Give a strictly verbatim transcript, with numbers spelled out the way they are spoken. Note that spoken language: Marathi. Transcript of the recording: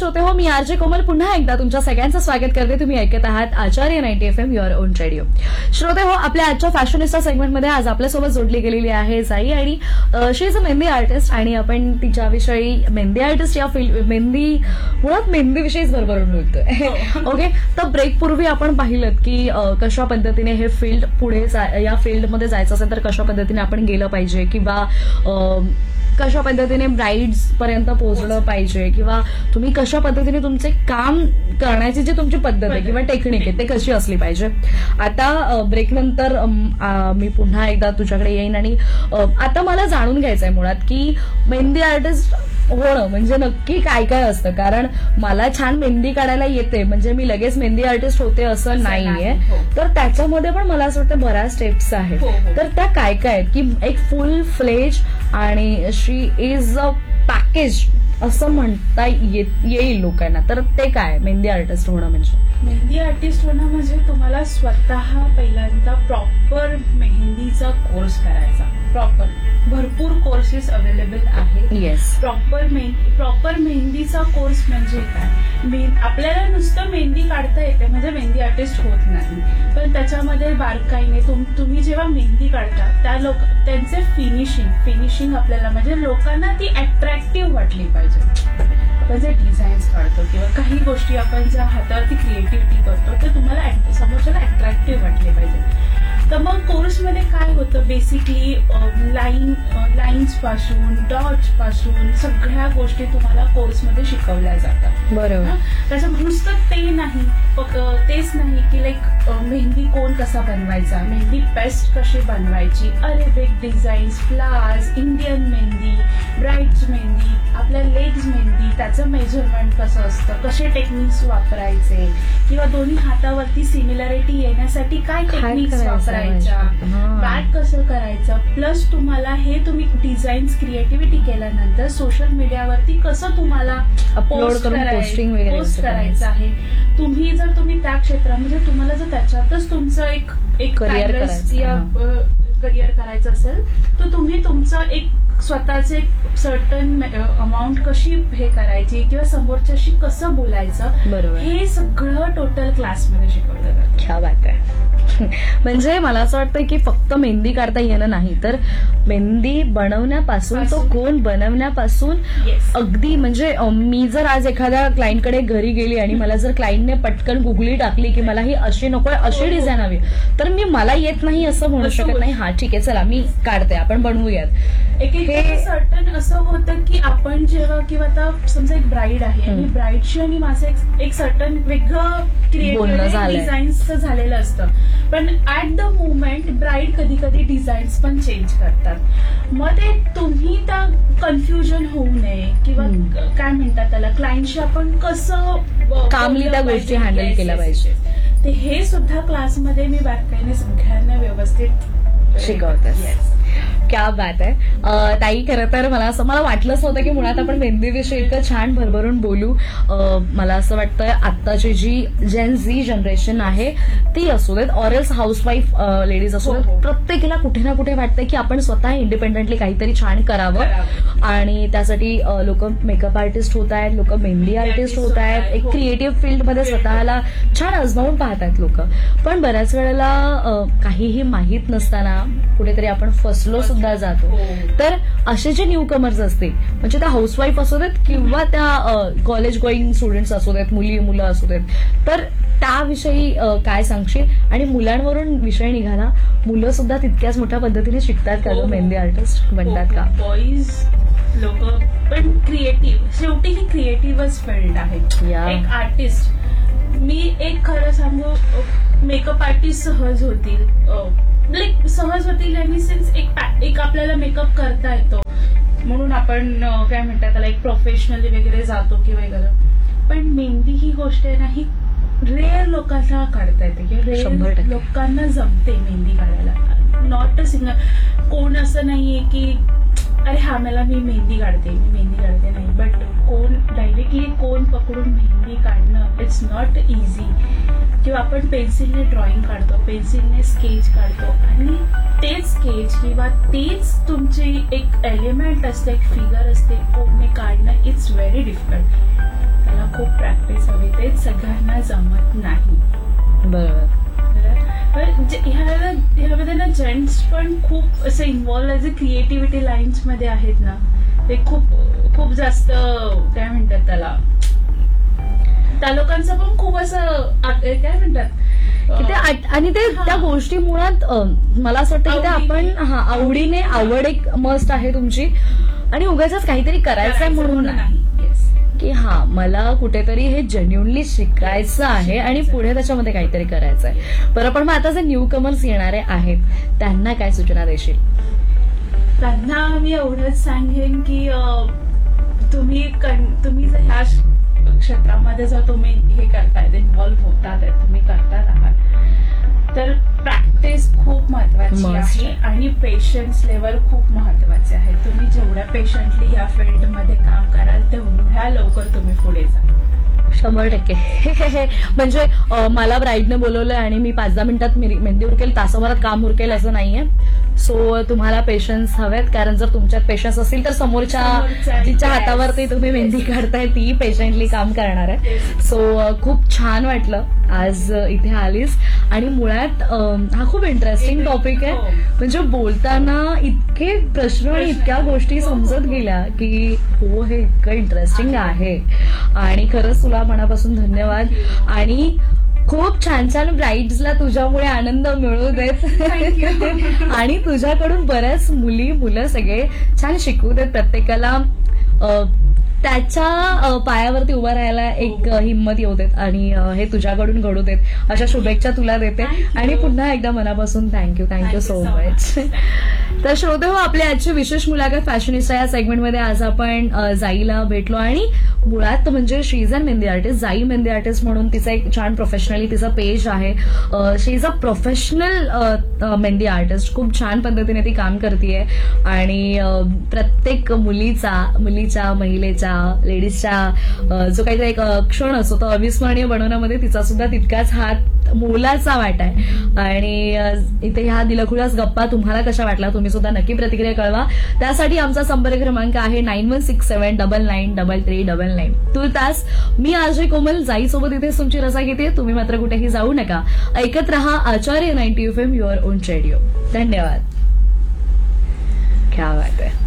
श्रोते हो, मी आरजे कोमल पुन्हा एकदा तुमच्या सगळ्यांचं स्वागत करते. तुम्ही ऐकत आहात आचार्य ninety F am your on radio. श्रोते हो, आपल्या आजच्या फॅशनिस्टा सेगमेंटमध्ये आज आपल्यासोबत जोडली गेलेली आहे जाई, आणि शी इज अ मेहंदी आर्टिस्ट. आणि आपण तिच्याविषयी मेहंदी आर्टिस्ट या फील्ड मेहंदी मुळात मेहंदीविषयीच भरभरून बोलतोय. ओके, तर ब्रेक पूर्वी आपण पाहिलं की कशा पद्धतीने हे फील्ड पुढे या फील्डमध्ये जायचं असेल तर कशा पद्धतीने आपण गेलं पाहिजे, किंवा कशा पद्धतीने ब्राईड्स पर्यंत पोहोचलं पाहिजे, किंवा तुम्ही कशा पद्धतीने तुमचे काम करण्याची जी तुमची पद्धत आहे किंवा टेक्निक आहे ते कशी असली पाहिजे. आता ब्रेक नंतर मी पुन्हा एकदा तुझ्याकडे येईन, आणि आता मला जाणून घ्यायचंय मुळात की मेहंदी आर्टिस्ट होणं म्हणजे नक्की काय काय असतं. कारण मला छान मेहंदी काढायला येते म्हणजे मी लगेच मेहंदी आर्टिस्ट होते असं नाहीये. तर त्याच्यामध्ये पण मला असं वाटतं बऱ्याच स्टेप्स आहेत. तर त्या काय काय आहेत की एक फुल फ्लेज आणि शी इज अ पॅकेज असं म्हणता येईल लोकांना. तर ते काय मेहंदी आर्टिस्ट होणं म्हणजे? मेहंदी आर्टिस्ट होणं म्हणजे तुम्हाला स्वतः पहिल्यांदा प्रॉपर मेहंदीचा कोर्स करायचा. प्रॉपर भरपूर कोर्सेस अवेलेबल आहेत. येस, प्रॉपर प्रॉपर मेहंदीचा कोर्स म्हणजे काय, आपल्याला नुसतं मेहंदी काढता येते म्हणजे मेहंदी आर्टिस्ट होत नाही, पण त्याच्यामध्ये बारकाईने तुम्ही जेव्हा मेहंदी काढता त्या लोक त्यांचे फिनिशिंग फिनिशिंग आपल्याला म्हणजे लोकांना ती अट्रॅक्टिव्ह वाटली पाहिजे. आपण जे डिझाईन्स काढतो किंवा काही गोष्टी आपण ज्या हातावरती क्रिएटिव्हिटी करतो ते तुम्हाला समोरच्याला अट्रॅक्टिव्ह वाटले पाहिजे. तर मग कोर्समध्ये काय होतं, बेसिकली लाईन लाईन्स पासून डॉट्स पासून सगळ्या गोष्टी तुम्हाला कोर्समध्ये शिकवल्या जातात. बरोबर. त्याच्यामुळे नुसतं ते नाही, तेच नाही की लाईक मेहंदी कोण कसा बनवायचा, मेहंदी पेस्ट कशी बनवायची, Arabic designs, flowers, Indian mehndi, ब्राईड्स mehndi, आपल्या लेग्स मेहंदी, त्याचं मेजरमेंट कसं असतं, कसे टेक्निक्स वापरायचे, किंवा दोन्ही हातावरती सिमिलॅरिटी येण्यासाठी काय टेक्निक्स वापरायच्या, बॅक कसं करायचं. प्लस तुम्हाला हे तुम्ही डिझाईन्स क्रिएटिव्हिटी केल्यानंतर सोशल मीडियावरती कसं तुम्हाला अपलोड करून पोस्टिंग वगैरे पोस्ट करायचं आहे. तुम्ही जर तुम्ही त्या क्षेत्रामध्ये तुम्हाला जर त्याच्यातच तुमचं एक एक करिअर करिअर करायचं असेल तर तुम्ही तुमचं एक स्वतःचे सर्टन अमाऊंट कशी हे करायची किंवा समोरच्याशी कसं बोलायचं, बरोबर, हे सगळं टोटल क्लासमध्ये शिकवलं जातं. क्या बात आहे. म्हणजे मला असं वाटतं की फक्त मेहंदी काढता येणं नाही, तर मेहंदी बनवण्यापासून तो कोण बनवण्यापासून अगदी म्हणजे मी जर आज एखाद्या क्लायंटकडे घरी गेली आणि मला जर क्लायंटने पटकन गुगली टाकली की मला ही अशी नकोय अशी डिझाईन हवी, तर मी मला येत नाही असं म्हणू शकत नाही. हा ठीक आहे, चला मी काढते, आपण बनवूयात. हे सर्टन असं होतं की आपण जेव्हा किंवा आता समजा एक ब्राईड आहे आणि ब्राईडशी आणि माझं एक सर्टन वेगळं क्रिएटिव्ह डिझाईन्सचं झालेलं असतं, पण ऍट द मुवमेंट ब्राईड कधी कधी डिझाईन्स पण चेंज करतात. मग ते तुम्ही त्या कन्फ्युजन होऊ नये किंवा काय म्हणतात त्याला क्लायंटशी आपण कसं कामली त्या गोष्टी हँडल केल्या पाहिजे, ते हे सुद्धा क्लासमध्ये मी बारकाईने सगळ्यांना व्यवस्थित शिकवते. क्या बात आहे ताई. खरं तर मला असं मला वाटलंच नव्हतं की मुळात आपण मेहंदीविषयी इतकं छान भरभरून बोलू. मला असं वाटतंय आत्ताची जी जेन झी जनरेशन आहे ती असू देत, ऑरल्स हाऊसवाईफ लेडीज असू देत, प्रत्येकीला कुठे ना कुठे वाटतंय की आपण स्वतः इंडिपेंडेंटली काहीतरी छान करावं, आणि त्यासाठी लोक मेकअप आर्टिस्ट होत आहेत, लोक मेहंदी आर्टिस्ट होत आहेत, एक क्रिएटिव्ह फील्डमध्ये स्वतःला छान आजमावून पाहत आहेत लोक. पण बऱ्याच वेळेला काहीही माहीत नसताना कुठेतरी आपण फसलो सुद्धा जातो. तर असे जे न्यू कमर्स असतील, म्हणजे त्या हाऊसवाईफ असू देत किंवा त्या कॉलेज गोईंग स्टुडंट्स असू देत, मुली मुलं असू देत, तर त्याविषयी काय सांगशील? आणि मुलांवरून विषय निघाला, मुलं सुद्धा तितक्याच मोठ्या पद्धतीने शिकतात का ग, मेहंदी आर्टिस्ट बनतात का? बॉईज लोक पण क्रिएटिव्ह, शेवटी ही क्रिएटिव्हच फील्ड आहे. एक आर्टिस्ट, मी एक खरं सांगू, मेकअप आर्टिस्ट सहज होतील, लाईक सहज होतील इन सेन्स एक एक आपल्याला मेकअप करता येतो म्हणून आपण काय म्हणतात त्याला एक प्रोफेशनली वगैरे जातो की वगैरे, पण मेहंदी ही गोष्ट आहे ना, ही रेअर लोकांना काढता येते किंवा रेअर लोकांना जमते मेहंदी काढायला. नॉट अ सिंगल, कोण असं नाहीये की अरे हा मला मी मेहंदी काढते मी मेहंदी काढते नाही, बट कोण डायरेक्टली कोण पकडून मेहंदी काढणं इट्स नॉट इझी. किंवा आपण पेन्सिलने ड्रॉइंग काढतो, पेन्सिलने स्केच काढतो आणि तेच स्केच किंवा तेच तुमची एक एलिमेंट असते, एक फिगर असते, कोणी काढणं इट्स व्हेरी डिफिकल्ट. त्याला खूप प्रॅक्टिस हवी, तेच सगळ्यांना जमत नाही. बरोबर. पण जे- ह्या- ह्यामध्ये ना जेंट्स पण खूप असे इन्व्हॉल्व जे क्रिएटिव्हिटी लाईन्स मध्ये आहेत ना, ते खूप खूप जास्त काय म्हणतात त्याला, त्या लोकांचं पण खूप असं आ- काय म्हणतात की ते आट- आणि ते हा. त्या गोष्टी मुळात अं, मला असं वाटतं की ते आवडीने. आपण हा आवडीने आवड एक मस्ट आहे तुमची आणि उगाचच काहीतरी करायचंय म्हणून नाही Yes. की हा मला कुठेतरी हे जेन्युनली शिकायचं आहे आणि पुढे त्याच्यामध्ये काहीतरी करायचं आहे. बरं, पण मग आता जे न्यू कमर्स येणारे आहेत त्यांना काय सूचना देशील? त्यांना मी एवढंच सांगेन की अं, तुम्ही कन- तुम्ही जर ह्या श- क्षेत्रामध्ये जर तुम्ही हे करतायत, इन्व्हॉल्व्ह होतात, तुम्ही करतात आहात, तर प्रॅक्टिस खूप महत्वाची Must. आहे आणि पेशन्स लेवल खूप महत्वाचे आहे. तुम्ही जेवढ्या पेशंटली या फील्डमध्ये काम कराल तेवढ्या लवकर तुम्ही पुढे जा. शंभर टक्के. म्हणजे अं, मला ब्राईडने बोलवलंय आणि मी पाच दहा मिनिटात मेरी- मेहंदी उरकेल, तासाभरात काम उरकेल असं नाहीये. सो तुम्हाला पेशन्स हवेत, कारण जर तुमच्यात पेशन्स असतील तर समोरच्या समोरच्या- जिच्या Yes. हातावरती तुम्ही मेहंदी काढताय ती पेशंटली काम करणार आहे. Yes. सो खूप छान वाटलं आज अ, इथे आलीस आणि मुळात अम, हा खूप इंटरेस्टिंग एक- टॉपिक आहे. हो. म्हणजे बोलताना इतके प्रश्न आणि इतक्या गोष्टी समजत गेल्या की हो हे इतकं इंटरेस्टिंग आहे. आणि खरंच तुला मनापासून धन्यवाद आणि खूप छान छान ब्राईड्सला तुझ्यामुळे आनंद मिळू देत आणि तुझ्याकडून बऱ्याच मुली मुलं सगळे छान शिकू देत. प्रत्येकाला अ, त्याच्या अ, पायावरती उभं राहायला एक अ, हिंमत येऊ देत आणि अ, हे तुझ्याकडून घडू देत अशा शुभेच्छा तुला देते. Thank you. आणि पुन्हा एकदा मनापासून thank you thank you Thank you so so much. much. तर श्रोते हो, आपली आजची विशेष मुलाखत फॅशनिस्टा या सेगमेंटमध्ये आज आपण अ, जाईला भेटलो आणि मुळात म्हणजे शी इज अन मेहंदी आर्टिस्ट. जाई मेहंदी आर्टिस्ट म्हणून तिचं एक छान प्रोफेशनली तिचं पेज आहे. शी is a professional mehndi artist. खूप छान पद्धतीने ती काम करते आणि अ, प्रत्येक मुलीचा मुलीच्या महिलेच्या लेडीजच्या अ, जो काहीतरी एक अ, क्षण असतो तो अविस्मरणीय बनवण्यामध्ये तिचा सुद्धा तितकाच हात मोलाचा वाटा आहे. आणि अ, इथे ह्या दिलखुलास गप्पा तुम्हाला कशा वाटला तुम्ही सुद्धा नक्की प्रतिक्रिया कळवा. त्यासाठी आमचा संपर्क क्रमांक आहे nine one six seven double nine double three double nine. तुर्तास मी आजय कोमल जाईसोबत इथेच तुमची रजा घेते. तुम्ही मात्र कुठेही जाऊ नका. ऐकत रहा आचार्य ninety F am your on radio. धन्यवाद. क्या बात आहे.